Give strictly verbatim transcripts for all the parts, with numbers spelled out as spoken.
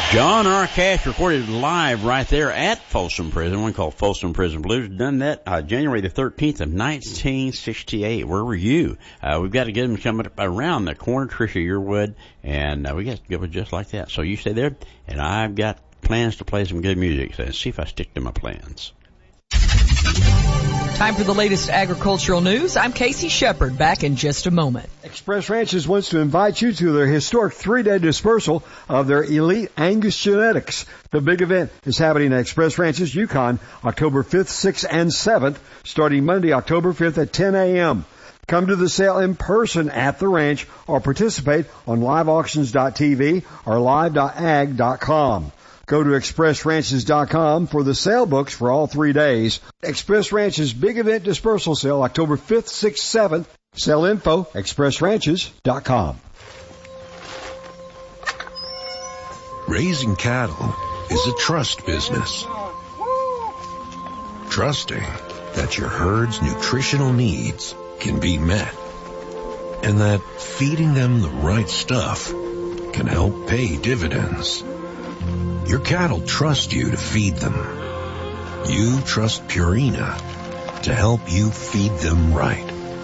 John R. Cash recorded live right there at Folsom Prison, one called Folsom Prison Blues. Done that uh, January the thirteenth of nineteen sixty-eight. Where were you? Uh, we've got to get them coming up around the corner, Tricia Yearwood, and uh, we got to go just like that. So you stay there, and I've got plans to play some good music, so see if I stick to my plans. Time for the latest agricultural news. I'm Casey Shepard, back in just a moment. Express Ranches wants to invite you to their historic three-day dispersal of their elite Angus genetics. The big event is happening at Express Ranches, Yukon, October fifth, sixth, and seventh, starting Monday, October fifth at ten a.m. Come to the sale in person at the ranch or participate on live auctions dot t v or live dot ag dot com. Go to express ranches dot com for the sale books for all three days. Express Ranches Big Event Dispersal Sale, October fifth, sixth, seventh. Sell info, express ranches dot com. Raising cattle is a trust business. Trusting that your herd's nutritional needs can be met, and that feeding them the right stuff can help pay dividends. Your cattle trust you to feed them. You trust Purina to help you feed them right.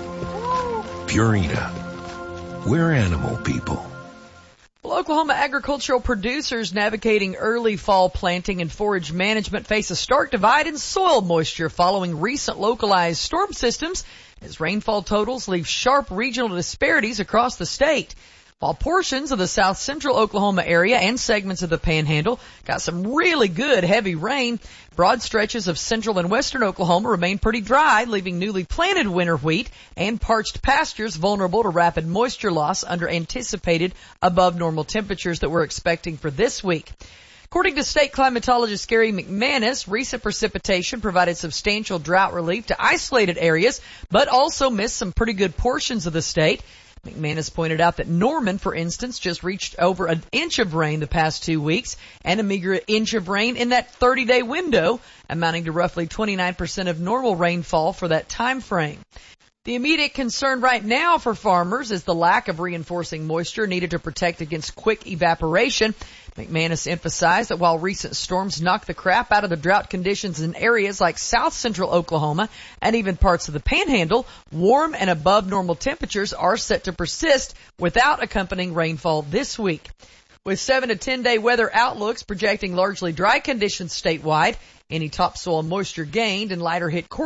Purina. We're animal people. Well, Oklahoma agricultural producers navigating early fall planting and forage management face a stark divide in soil moisture following recent localized storm systems as rainfall totals leave sharp regional disparities across the state. While portions of the south central Oklahoma area and segments of the Panhandle got some really good heavy rain, broad stretches of central and western Oklahoma remain pretty dry, leaving newly planted winter wheat and parched pastures vulnerable to rapid moisture loss under anticipated above normal temperatures that we're expecting for this week. According to state climatologist Gary McManus, recent precipitation provided substantial drought relief to isolated areas, but also missed some pretty good portions of the state. McManus pointed out that Norman, for instance, just reached over an inch of rain the past two weeks and a meager inch of rain in that thirty-day window, amounting to roughly twenty-nine percent of normal rainfall for that time frame. The immediate concern right now for farmers is the lack of reinforcing moisture needed to protect against quick evaporation. McManus emphasized that while recent storms knocked the crap out of the drought conditions in areas like south central Oklahoma and even parts of the Panhandle, warm and above normal temperatures are set to persist without accompanying rainfall this week. With seven to ten day weather outlooks projecting largely dry conditions statewide, any topsoil moisture gained and lighter hit